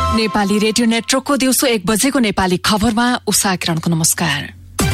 Nepali radio नेटवर्कको दिउँसो 1 बजेको नेपाली खबरमा उषा किरणको नमस्कार।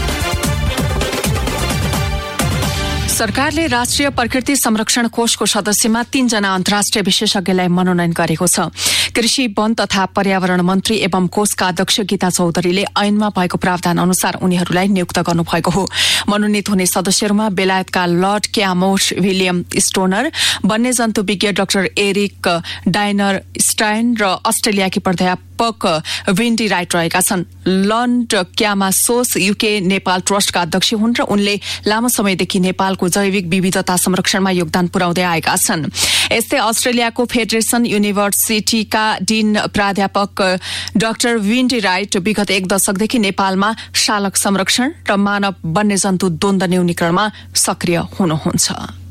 सरकारले राष्ट्रिय प्रकृति संरक्षण कोषको सदस्यमा 3 जना अन्तर्राष्ट्रिय विशेषज्ञलाई मनोनयन गरेको छ। कृषि, वन तथा पर्यावरण मन्त्री एवं कोषका अध्यक्ष गीता चौधरीले ऐनमा भएको प्रावधान अनुसार उनीहरूलाई नियुक्त गर्नुभएको हो। मनोनित हुने सदस्यहरूमा बेलायतका लर्ड क्यामोस विलियम स्टोनर, वन्यजन्तु विज्ञ डाक्टर एरिक डाइनर स्टाइन र अस्ट्रेलियाकी प्राध्यापक विन्डी राइट रहेका छन्। लर्ड क्यामासोस युके नेपाल ट्रस्टका अध्यक्ष हुन् र उनले लामो समयदेखि नेपालको जैविक विविधता संरक्षणमा योगदान पुर्याउँदै आएका छन्। यस्तै अस्ट्रेलियाको फेडरेशन युनिभर्सिटीका डीन प्राध्यापक डाक्टर विन्डी राइट विगत 1 दशकदेखि नेपालमा शालक संरक्षण र मानव वन्यजन्तु द्वन्द न्यूनीकरणमा सक्रिय हुनुहुन्छ।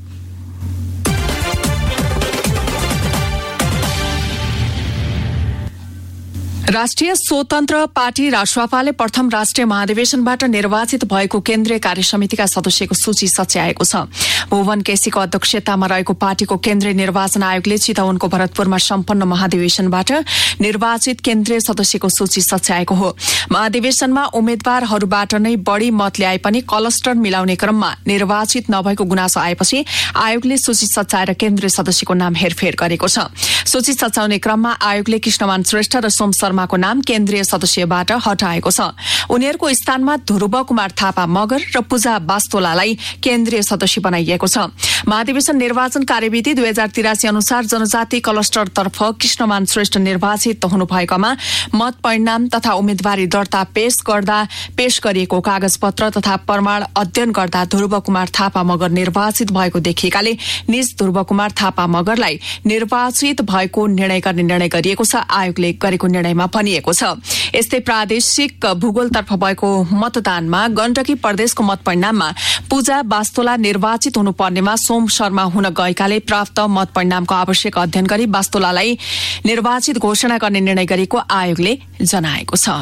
राष्ट्रिय स्वतन्त्र पार्टी राष्ट्रपाले प्रथम राष्ट्रिय महाधिवेशनबाट निर्वाचित भएको केन्द्रीय कार्यसमितिका सदस्यको सूची सच्याएको छ। भुवन केसीको अध्यक्षतामा रहेको पार्टीको केन्द्रीय निर्वाचन आयोगले चितवनको भरतपुरमा सम्पन्न महाधिवेशनबाट निर्वाचित केन्द्रीय सदस्यको सूची सच्याएको हो। महाधिवेशनमा उम्मेद्वारहरूबाट नै बढ़ी मत ल्याए पनि क्लस्टर मिलाउने क्रममा निर्वाचित नभएको गुनासो आएपछि आयोगले सूची सच्याएर केन्द्रीय सदस्यको नाम हेरफेर गरेको छ। सूची सच्याउने क्रममा आयोगले कृष्णमान श्रेष्ठ र सोम शर्माको नाम केन्द्रीय सदस्यबाट हटाएको छ। उनीहरूको स्थानमा ध्रुव कुमार थापा मगर र पूजा बास्तोलालाई केन्द्रीय सदस्य बनाइएको छ। महाधिवेशन निर्वाचन कार्यविधि 2083 अनुसार जनजाति क्लस्टरतर्फ कृष्णमान श्रेष्ठ निर्वाचित हुनुभएकामा मत परिणाम तथा उम्मेद्वारी दर्ता पेश गरिएको कागजपत्र तथा प्रमाण अध्ययन गर्दा ध्रुव कुमार थापा मगर निर्वाचित भएको देखिएकाले निज ध्रुव कुमार थापा मगरलाई निर्वाचित भएको निर्णय गर्ने निर्णय गरिएको छ। आयोगले गरेको निर्णयमा भनिएको छ। यस्तै प्रादेशिक भूगोलतर्फ भएको मतदानमा गण्डकी प्रदेशको मत परिणाममा पूजा बास्तोला निर्वाचित हुनुपर्नेमा सोम शर्मा हुन गएकाले प्राप्त मत परिणामको आवश्यक अध्ययन गरी बास्तोलालाई निर्वाचित घोषणा गर्ने निर्णय गरेको आयोगले जनाएको छ।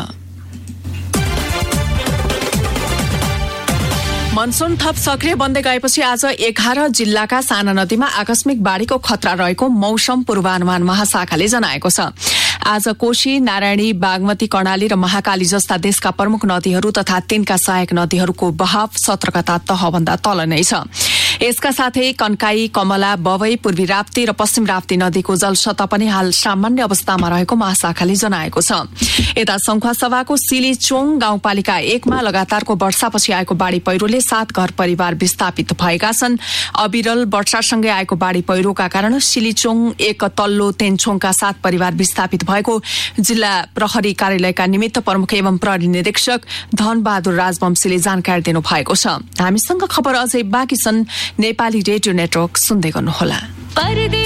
मनसून थप सक्रिय बन्दै गएपछि आज 11 जिल्लाका साना नदीमा आकस्मिक बाढ़ीको खतरा रहेको मौसम पूर्वानुमान महाशाखाले जनाएको छ। आज कोशी, नारायणी, बागमती, कर्णाली र महाकाली जस्ता देशका प्रमुख नदीहरू तथा तिनका सहायक नदीहरूको बहाव सतर्कता तहभन्दा तल नै छ। यसका साथै कन्काई, कमला, बवई, पूर्वी राप्ती र पश्चिम राप्ती नदीको जलसतह पनि हाल सामान्य अवस्थामा रहेको महाशाखाले जनाएको छ। यता संखुवासभाको सिलिचोङ गाउँपालिका 1 मा लगातारको वर्षापछि आएको बाढ़ी पहिरोले 7 घर परिवार विस्थापित भएका छन्। अविरल वर्षासँगै आएको बाढ़ी पहिरोका कारण सिलिचोङ 1 तल्लो तेन्छोङका 7 परिवार विस्थापित भएको जिल्ला प्रहरी कार्यालयका निमित्त प्रमुख एवं प्रहरी निरीक्षक धनबहादुर राजवंशीले जानकारी दिनुभएको छ। हामीसँग खबर अझै बाँकी छन्। नेपाली रेडियो नेटवर्क सुन्दै गर्नुहोला।